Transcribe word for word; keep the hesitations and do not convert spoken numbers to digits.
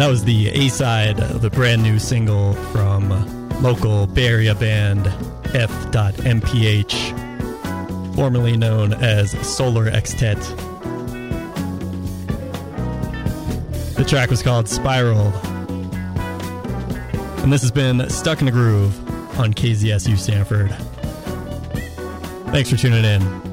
That was the A-side of the brand new single from local Bay Area band F M P H, formerly known as Solar Extet. The track was called Spiral. And this has been Stuck in a Groove on K Z S U Sanford. Thanks for tuning in.